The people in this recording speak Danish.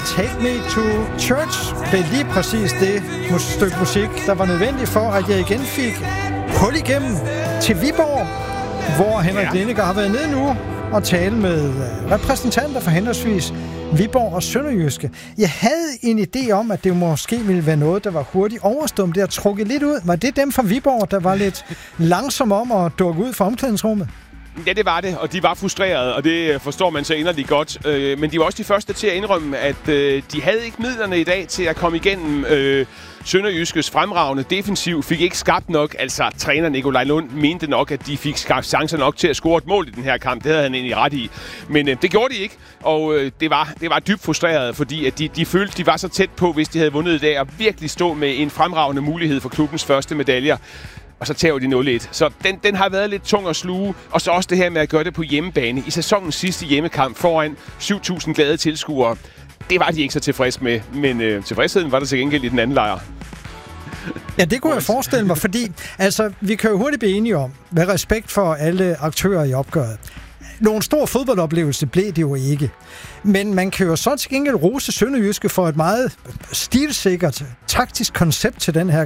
Take Me to Church blev lige præcis det stykke musik, der var nødvendigt for, at jeg igen fik hul igennem til Viborg, hvor Henrik Lindegaard har været nede nu og tale med repræsentanter for henholdsvis Viborg og Sønderjyske. Jeg havde en idé om, at det måske ville være noget, der var hurtigt overstået. Det har trukket lidt ud. Var det dem fra Viborg, der var lidt langsom om at dukke ud fra omklædningsrummet? Ja, det var det, og de var frustrerede, og det forstår man så inderligt godt. Men de var også de første til at indrømme, at de havde ikke midlerne i dag til at komme igennem Sønderjyskes fremragende defensiv. Fik ikke skabt nok. Altså, træner Nikolaj Lund mente nok, at de fik skabt chancer nok til at score et mål i den her kamp. Det havde han egentlig ret i. Men det gjorde de ikke, og det var dybt frustreret, fordi at de følte, de var så tæt på, hvis de havde vundet i dag, og virkelig stå med en fremragende mulighed for klubbens første medaljer. Og så tager de 0-1. Så den har været lidt tung at sluge. Og så også det her med at gøre det på hjemmebane. I sæsonens sidste hjemmekamp foran 7.000 glade tilskuere. Det var de ikke så tilfredse med. Men tilfredsheden var der til gengæld i den anden lejr. Ja, det kunne jeg forestille mig, fordi altså, vi kan jo hurtigt blive enige om, med respekt for alle aktører i opgøret. Nogen stor fodboldoplevelse blev det jo ikke. Men man kan jo så til gengæld rose Sønderjyske for et meget stilsikkert, taktisk koncept til den her